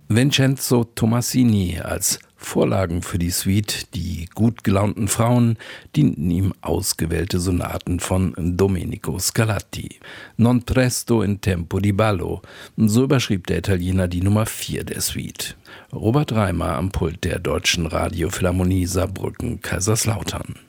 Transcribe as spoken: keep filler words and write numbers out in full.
Vincenzo Tommasini als Vorlagen für die Suite Die gut gelaunten Frauen dienten ihm ausgewählte Sonaten von Domenico Scarlatti. Non presto in tempo di ballo, so überschrieb der Italiener die Nummer vier der Suite. Robert Reimer am Pult der Deutschen Radiophilharmonie Saarbrücken-Kaiserslautern.